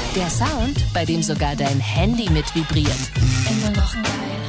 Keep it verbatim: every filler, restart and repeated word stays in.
Der Sound, bei dem sogar dein Handy mit vibriert. Immer noch geil.